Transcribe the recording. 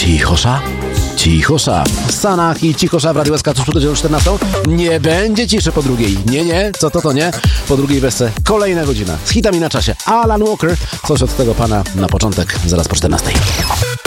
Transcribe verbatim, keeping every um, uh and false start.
Cichosza, cichosza. W Stanach i cichosza w Radiu S K tuż przed godziną czternastą. Nie będzie ciszy po drugiej. Nie, nie, co to, to nie. Po drugiej wersce kolejna godzina z hitami na czasie. Alan Walker, coś od tego pana na początek, zaraz po czternastej.